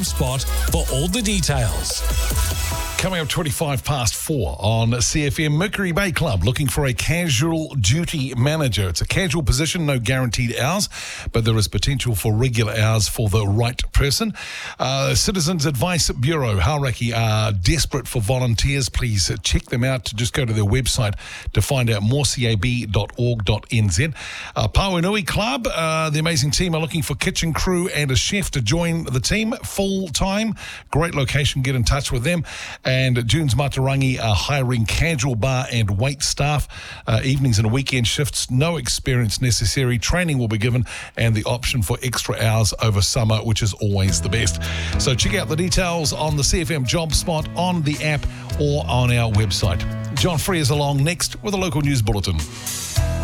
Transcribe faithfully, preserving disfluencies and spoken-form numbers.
Spot for all the details. Coming up twenty-five past four on C F M, Mercury Bay Club looking for a casual duty manager. It's a casual position, no guaranteed hours, but there is potential for regular hours for the right person. Uh, Citizens Advice Bureau, Hauraki, are desperate for volunteers. Please check them out. Just go to their website to find out more, c a b dot org dot n z. Uh, Pauanui Club, uh, the amazing team, are looking for kitchen crew and a chef to join the team full time. Great location, get in touch with them. And June's Matarangi are hiring casual bar and wait staff, uh, evenings and weekend shifts, no experience necessary. Training will be given and the option for extra hours over summer, which is always the best. So check out the details on the C F M Job Spot, on the app or on our website. John Free is along next with a local news bulletin.